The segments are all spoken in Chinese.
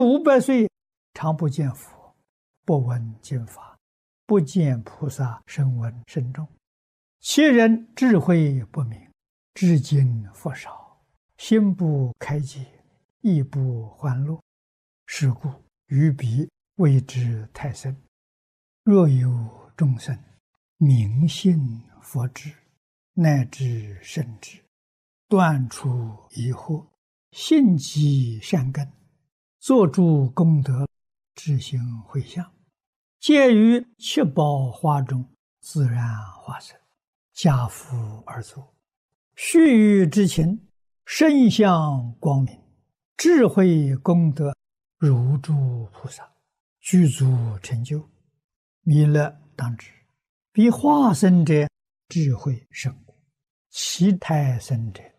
500岁常不见佛，不闻经法，不见菩萨声闻甚众，其人智慧不明，至今佛少，心不开解，意不欢乐，是故于彼谓之太深。若有众生明信佛智，乃至圣智，断除疑惑，信积善根，作诸功德，智行回向，皆于七宝花中自然化身，家福而作，须臾之情，身相光明，智慧功德如诸菩萨，具足成就。弥勒当知，彼化身者智慧甚故，其胎生者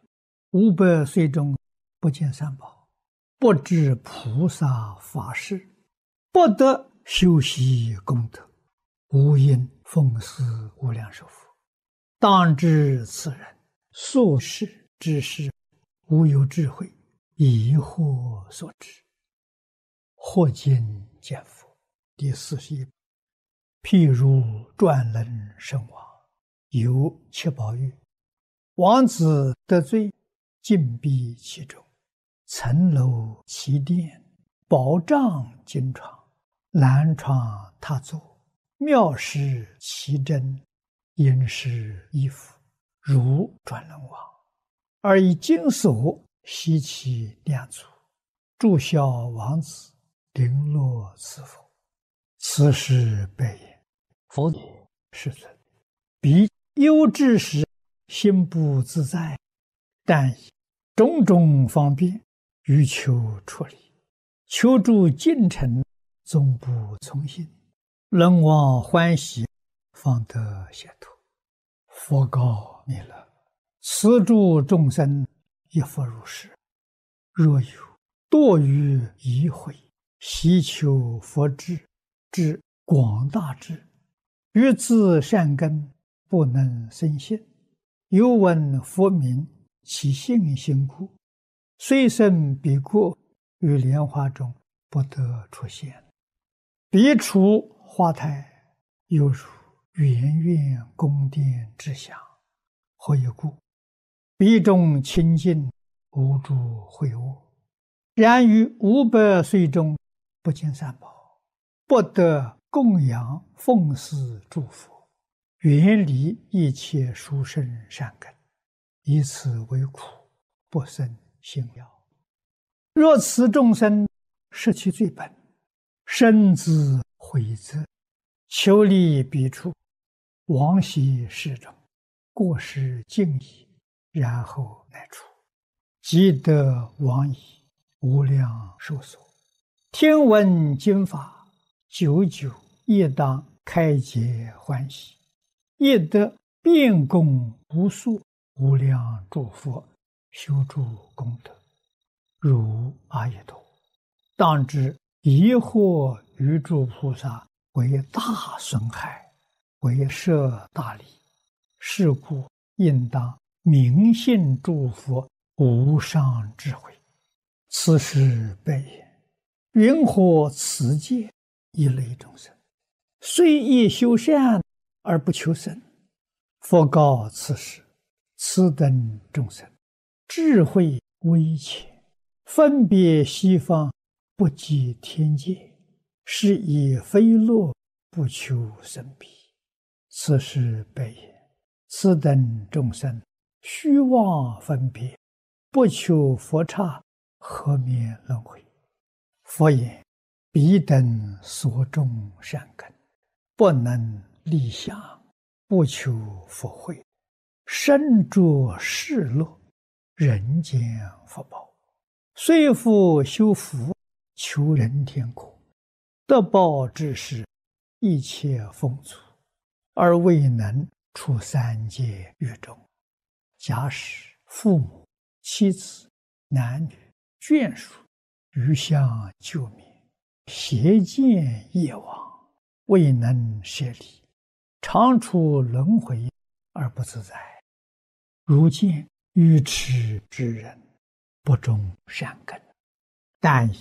500岁中不见三宝，不知菩萨法事，不得修习功德，无因奉祀无量寿佛。当知此人所事之事，无有智慧，疑惑所致。或今见佛第41。譬如转轮圣王，有七宝玉，王子得罪，禁闭其中，层楼其殿，宝帐金床，蓝床榻座，妙饰其珍，殷实衣服，如转轮王，而以金锁悉其两足，祝孝王子，绫罗赐福。此时白言：佛也，世尊，彼忧之时，心不自在，但以种种方便，欲求出离，求助进程，终不从心，人望欢喜，方得解脱。佛告弥勒：此诸众生亦复如是。若有堕于疑慧，希求佛智之广大智，于自善根不能生信，有闻佛名，其信心故，虽生彼国，于莲花中不得出现。彼处花台，犹如圆圆宫殿之祥。何以故？彼中清净，无诸秽恶。然于500岁中不见三宝，不得供养奉祀诸佛，远离一切殊胜善根，以此为苦，不生信要。若此众生失其罪本，深自悔责，求离彼处，往昔世中过失尽已，然后乃出，即得往矣，无量寿所。听闻经法，久久亦当开解欢喜，亦得遍供无数无量诸佛，修诸功德，如阿逸多。当知疑惑于诸菩萨，为大损害，为摄大利。是故应当明信诸佛无上智慧。此时白言：云何此界一类众生，虽亦修善而不求生？佛告此时：此等众生智慧微浅，分别西方，不及天界，是以非乐，不求生彼。此时白言：此等众生虚妄分别，不求佛刹，何免轮回？佛言：彼等所种善根，不能立想，不求佛慧，身着世乐，人间福报，虽复修福，求人天国，得报之时，一切丰足，而未能出三界狱中。假使父母、妻子、男女、眷属余相救灭，邪见业往，未能舍离，常处轮回而不自在。如见愚痴之人，不种善根，但以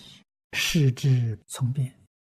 视之从变。